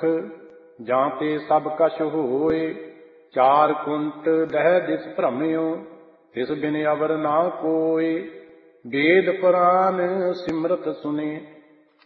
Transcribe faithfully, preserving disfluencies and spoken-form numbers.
ਸੁਖ ਜਾਂ ਤੇ ਸਭ ਕਛ ਹੋਏ। ਚਾਰ ਕੁੰਟ ਦਹਿ ਦਿਸ ਭ੍ਰਮਿਓ ਤਿਸ ਬਿਨ ਅਵਰ ਨਾ ਕੋਇ। ਵੇਦ ਪੁਰਾਨ ਸਿਮਰਤ ਸੁਨੇ